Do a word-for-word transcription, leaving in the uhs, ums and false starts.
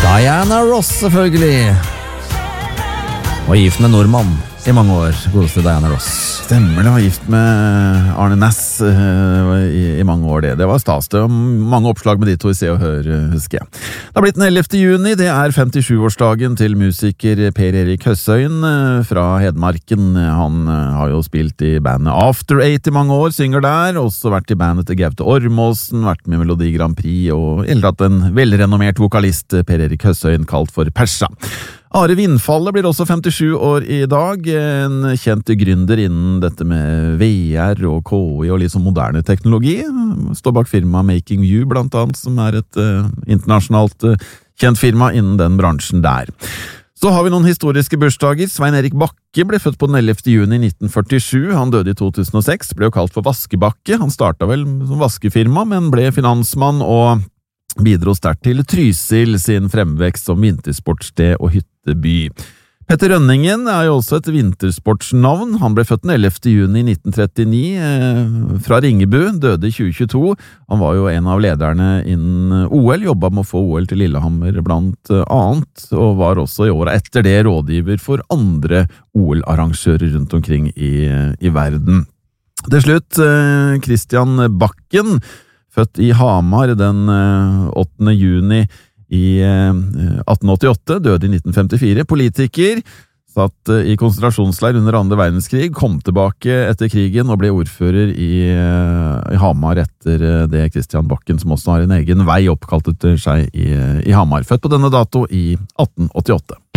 Diana Ross, selvfølgelig. Og gift med nordmann i mange år, godeste Diana Ross. Stemmer, det var gift med Arne Næss uh, i, i mange år det. Det var stas, det var mange oppslag med de to i Se og Hør, husker jeg. Det har blitt den ellevte juni, det er femtisju-årsdagen til musiker Per Erik Høssøyen uh, fra Hedmarken. Han uh, har jo spilt i bandet After Eight i mange år, synger der, også vært i bandet til Gaute Ormåsen, vært med i Melodi Grand Prix, og ellers hatt en velrenommert vokalist, Per Erik Høssøyen, kalt for Persa. Are Vindfalle blir også femtisju år i dag, en kjent gründer innen dette med V R og K I og litt sånn moderne teknologi. Står bak firma Making View blant annet, som er et uh, internasjonalt uh, kjent firma innen den bransjen der. Så har vi noen historiske bursdager. Svein Erik Bakke ble født på den ellevte juni nitten førtisju, han døde i to tusen og seks, ble jo kalt for Vaskebakke. Han startet vel som vaskefirma, men ble finansmann og bidro sterkt til Trysil sin fremvekst som vintersportssted og hytteby. Petter Rønningen er jo også et vintersportsnavn. Han ble født den ellevte juni nitten trettini eh, fra Ringebu, døde i tjue tjueto. Han var jo en av lederne innen O L, jobbet med å få O L til Lillehammer blant annet, og var også i året etter det rådgiver for andre O L-arrangører rundt omkring i, i verden. Til slutt, eh, Christian Bakken, født i Hamar den åttende juni i atten åttiåtte, døde i nitten femtifire, politiker, satt i konsentrasjonsleir under andre verdenskrig, kom tilbake etter krigen og ble ordfører i, i Hamar etter det. Christian Bakken, som også har en egen vei oppkalt etter seg i, i Hamar, født på denne dato i atten åttiåtte.